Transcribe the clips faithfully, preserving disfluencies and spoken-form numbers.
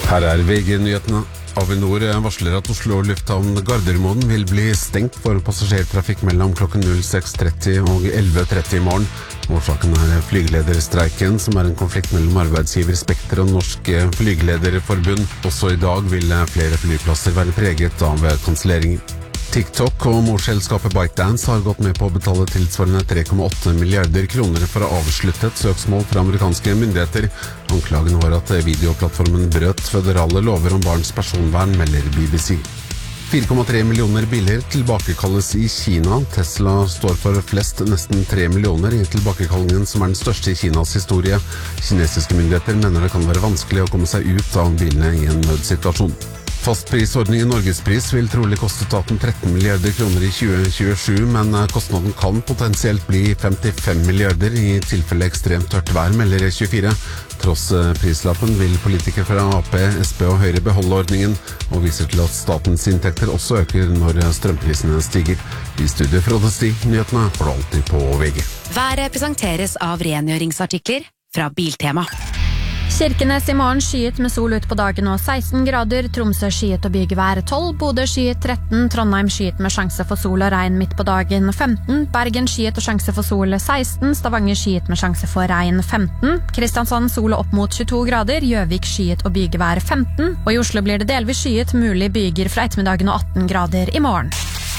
Her er V G-nyhetene. Avinor varsler at Oslo lufthavn Gardermoen vil bli stengt for passasjertrafikk mellom klokken seks tretti og elleve tretti i morgen. Årsaken er flygelederstreiken, som er en konflikt mellom arbeidsgiver Spekter og Norsk Flygelederforbund. Også i dag vil flere flyplasser være preget av kansellering. TikTok og morselskapet ByteDance har gått med på å betale tilsvarende tre komma åtte milliarder kroner for å avslutte et søksmål fra amerikanske myndigheter. Anklagen var at videoplattformen brøt føderale lover om barns personvern, melder B B C. fire komma tre millioner biler tilbakekalles i Kina. Tesla står for flest, nesten tre millioner, i tilbakekallingen som er den største i Kinas historie. Kinesiske myndigheter mener det kan være vanskelig å komme seg ut av bilene i en nødsituasjon. Fastprisordningen Norgespris vil trolig koste staten tretten milliarder kroner i tjue tjuesju, men kostnaden kan potensielt bli femtifem milliarder i tilfelle ekstremt tørt vær, melder tjuefire. Tross prislappen vil politikere fra A P, S P og Høyre beholde ordningen, og viser til at statens inntekter også øker når strømprisene stiger. I studiet Frode Stig, nyhetene får du alltid på V G. Været presenteres av rengjøringsartikler fra Biltema. Kirkenes i morgen skyet med sol ut på dagen og seksten grader, Tromsø skyet og bygevær tolv, Bodø skyet tretten, Trondheim skyet med sjanse for sol og regn midt på dagen femten, Bergen skyet og sjanse for sol seksten, Stavanger skyet med sjanse for regn femten, Kristiansand sol opp mot tjueto grader, Gjøvik skyet og bygevær femten, og i Oslo blir det delvis skyet, mulig byger fra ettermiddagen og atten grader i morgen.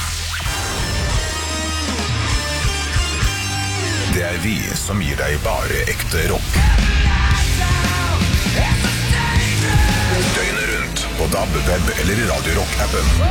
Det er vi som gir deg bare ekte rock. Døgnet rundt på D A B, web eller Radio Rock-appen.